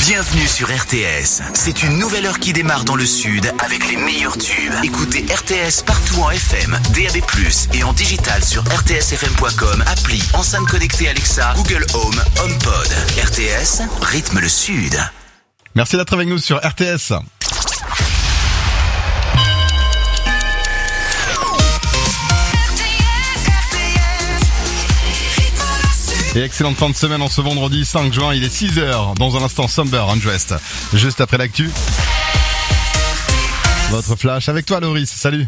Bienvenue sur RTS. C'est une nouvelle heure qui démarre dans le sud avec les meilleurs tubes. Écoutez RTS partout en FM, DAB+, et en digital sur rtsfm.com, appli, enceinte connectée Alexa, Google Home, HomePod. RTS, rythme le sud. Merci d'être avec nous sur RTS. Et excellente fin de semaine en ce vendredi 5 juin, il est 6h, dans un instant Somber Undressed. Juste après l'actu, votre flash avec toi Loris, salut.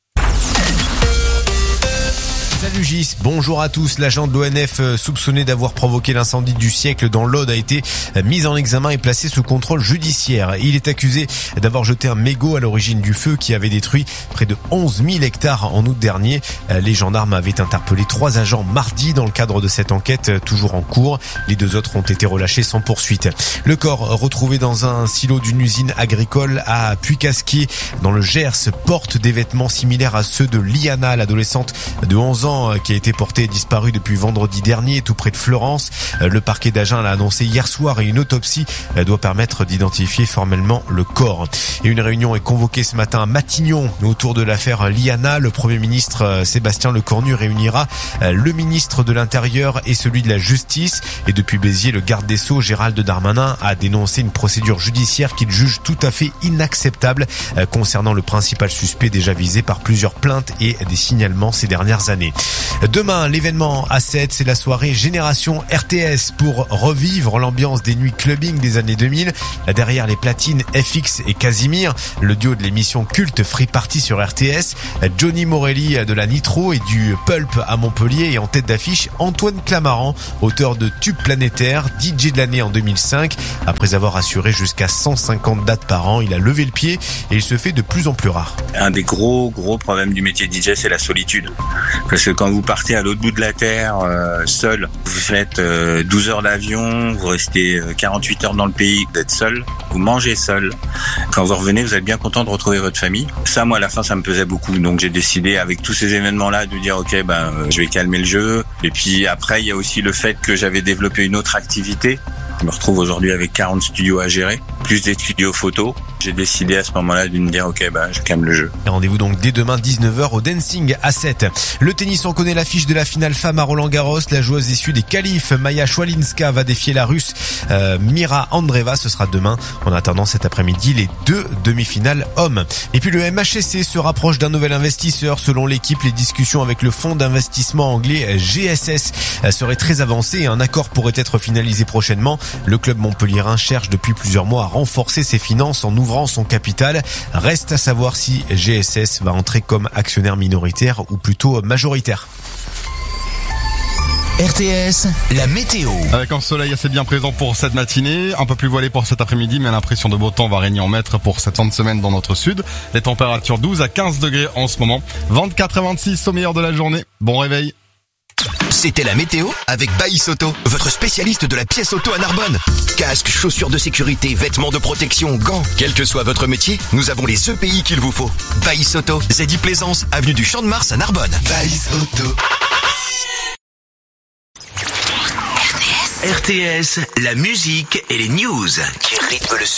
Salut Gis, bonjour à tous. L'agent de l'ONF soupçonné d'avoir provoqué l'incendie du siècle dans l'Aude a été mis en examen et placé sous contrôle judiciaire. Il est accusé d'avoir jeté un mégot à l'origine du feu qui avait détruit près de 11 000 hectares en août dernier. Les gendarmes avaient interpellé 3 agents mardi dans le cadre de cette enquête toujours en cours. Les 2 autres ont été relâchés sans poursuite. Le corps retrouvé dans un silo d'une usine agricole à Puy-Casquier dans le Gers porte des vêtements similaires à ceux de Liana, l'adolescente de 11 ans qui a été portée et disparue depuis vendredi dernier tout près de Florence. Le parquet d'Agen l'a annoncé hier soir et une autopsie doit permettre d'identifier formellement le corps. Et une réunion est convoquée ce matin à Matignon autour de l'affaire Liana. Le Premier ministre Sébastien Lecornu réunira le ministre de l'Intérieur et celui de la Justice. Et depuis Béziers, le garde des Sceaux Gérald Darmanin a dénoncé une procédure judiciaire qu'il juge tout à fait inacceptable concernant le principal suspect déjà visé par plusieurs plaintes et des signalements ces dernières années. Demain, l'événement A7, c'est la soirée Génération RTS pour revivre l'ambiance des nuits clubbing des années 2000. Derrière les platines FX et Casimir, le duo de l'émission culte Free Party sur RTS, Johnny Morelli de la Nitro et du Pulp à Montpellier, et en tête d'affiche Antoine Clamaran, auteur de Tube Planétaire, DJ de l'année en 2005. Après avoir assuré jusqu'à 150 dates par an, il a levé le pied et il se fait de plus en plus rare. Un des gros problèmes du métier DJ, c'est la solitude. Parce que quand vous partez à l'autre bout de la Terre, seul, vous faites 12 heures d'avion, vous restez 48 heures dans le pays, vous êtes seul, vous mangez seul. Quand vous revenez, vous êtes bien content de retrouver votre famille. Ça, moi, à la fin, ça me pesait beaucoup. Donc, j'ai décidé, avec tous ces événements-là, de dire, OK, je vais calmer le jeu. Et puis, après, il y a aussi le fait que j'avais développé une autre activité. Je me retrouve aujourd'hui avec 40 studios à gérer, plus des studios photos. J'ai décidé à ce moment-là de me dire, OK, je calme le jeu. Rendez-vous donc dès demain 19h au Dancing A7. Le tennis, on connaît l'affiche de la finale femme à Roland-Garros. La joueuse issue des qualifs, Maya Schwalinska, va défier la Russe Mira Andreeva. Ce sera demain. En attendant cet après-midi, les 2 demi-finales hommes. Et puis le MHSC se rapproche d'un nouvel investisseur. Selon l'équipe, les discussions avec le fonds d'investissement anglais GSS seraient très avancées et un accord pourrait être finalisé prochainement. Le club montpelliérain cherche depuis plusieurs mois à renforcer ses finances en ouvrant son capital. Reste à savoir si GSS va entrer comme actionnaire minoritaire ou plutôt majoritaire. RTS, la météo. Avec un soleil assez bien présent pour cette matinée, un peu plus voilé pour cet après-midi, mais l'impression de beau temps va régner en maître pour cette fin de semaine dans notre sud. Les températures 12 à 15 degrés en ce moment, 24 à 26 au meilleur de la journée. Bon réveil. C'était la météo avec Baïs Auto, votre spécialiste de la pièce auto à Narbonne. Casques, chaussures de sécurité, vêtements de protection, gants. Quel que soit votre métier, nous avons les EPI qu'il vous faut. Baïs Auto, Zedi Plaisance, avenue du Champ de Mars à Narbonne. Baïs Auto. RTS, la musique et les news qui rythment le sud.